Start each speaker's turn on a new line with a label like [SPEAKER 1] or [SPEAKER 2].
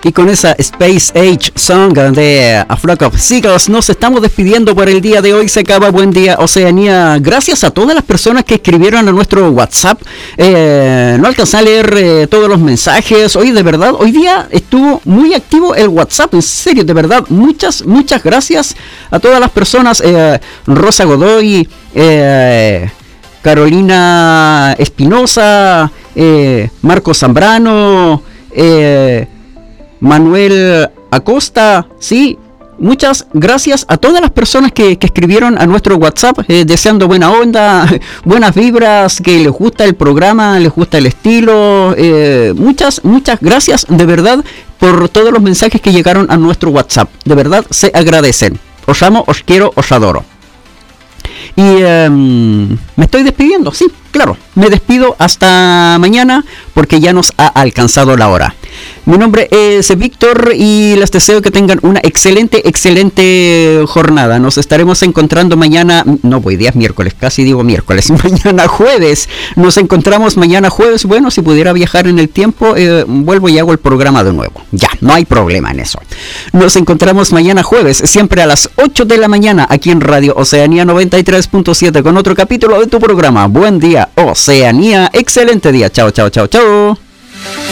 [SPEAKER 1] Y con esa Space Age Song de A Flock of Seagulls nos estamos despidiendo por el día de hoy. Se acaba Buen Día Oceanía. Gracias a todas las personas que escribieron a nuestro WhatsApp. No alcancé a leer todos los mensajes. Hoy de verdad, hoy día estuvo muy activo el WhatsApp. En serio, de verdad, muchas gracias a todas las personas. Rosa Godoy, Carolina Espinosa, Marco Zambrano, Manuel Acosta, sí, muchas gracias a todas las personas que escribieron a nuestro WhatsApp deseando buena onda, buenas vibras, que les gusta el programa, les gusta el estilo, muchas gracias de verdad por todos los mensajes que llegaron a nuestro WhatsApp, de verdad se agradecen, os amo, os quiero, os adoro. Y me estoy despidiendo, sí, claro, me despido hasta mañana porque ya nos ha alcanzado la hora. Mi nombre es Víctor y les deseo que tengan una excelente jornada. Nos estaremos encontrando mañana, no, hoy día es miércoles, casi digo miércoles, mañana jueves. Nos encontramos mañana jueves. Bueno, si pudiera viajar en el tiempo, vuelvo y hago el programa de nuevo. Ya, no hay problema en eso. Nos encontramos mañana jueves, siempre a las 8 de la mañana, aquí en Radio Oceanía 93.7 con otro capítulo de tu programa. Buen día, Oceanía. Excelente día. Chao.